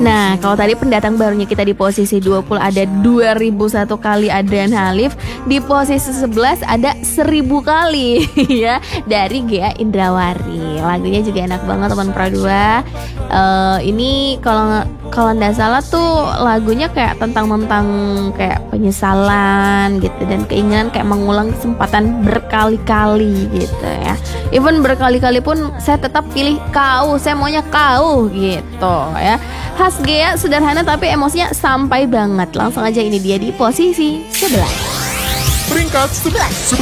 Nah, kalau tadi pendatang barunya kita di posisi 20 ada 2001 kali Adrian Halif, di posisi 11 ada 1000 kali ya dari Ghea Indrawari. Lagunya juga enak banget teman Pradua. Ini kalau nggak salah tuh lagunya kayak tentang kayak penyesalan gitu dan keinginan kayak mengulang kesempatan berkali-kali gitu ya. Even berkali-kali pun saya tetap pilih kau, saya maunya kau gitu ya. Khas Ghea, sederhana tapi emosinya sampai banget. Langsung aja ini dia di posisi 11. Peringkat 11.